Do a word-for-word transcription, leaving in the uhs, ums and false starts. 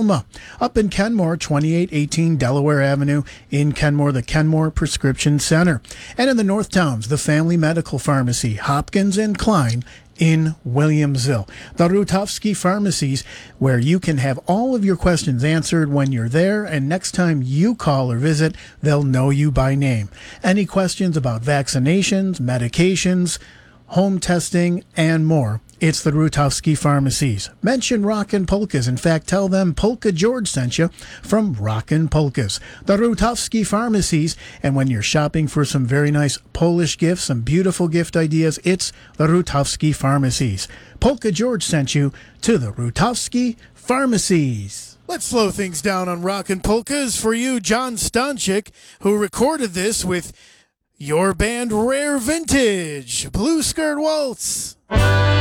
Alma. Up in Kenmore, twenty-eight eighteen Delaware Avenue in Kenmore, the Kenmore Prescription Center. And in the North Towns, the Family Medical Pharmacy, Hopkins and Klein in Williamsville. The Rutowski Pharmacies, where you can have all of your questions answered when you're there, and next time you call or visit, they'll know you by name. Any questions about vaccinations, medications, home testing, and more, it's the Rutowski Pharmacies. Mention Rockin' Polkas. In fact, tell them Polka George sent you from Rockin' Polkas. The Rutowski Pharmacies. And when you're shopping for some very nice Polish gifts, some beautiful gift ideas, it's the Rutowski Pharmacies. Polka George sent you to the Rutowski Pharmacies. Let's slow things down on Rockin' Polkas for you, John Stanchik, who recorded this with your band Rare Vintage. Blue Skirt Waltz.